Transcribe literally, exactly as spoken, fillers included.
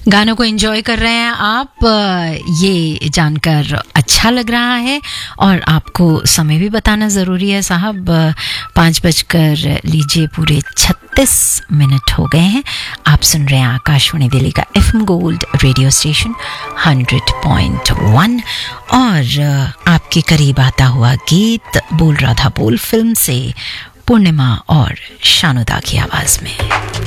गानों को एंजॉय कर रहे हैं आप, ये जानकर अच्छा लग रहा है। और आपको समय भी बताना ज़रूरी है साहब, पाँच बजकर लीजिए पूरे छत्तीस मिनट हो गए हैं। आप सुन रहे हैं आकाशवाणी दिल्ली का FM gold radio station hundred point one. और आपके करीब आता हुआ गीत बोल राधा बोल फिल्म से पूर्णिमा और शानुदा की आवाज़ में।